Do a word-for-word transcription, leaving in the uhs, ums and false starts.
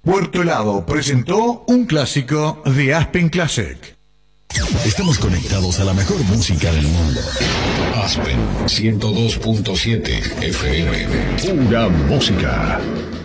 Puerto Helado presentó un clásico de Aspen Classic. Estamos conectados a la mejor música del mundo. Aspen ciento dos punto siete F M. Pura música.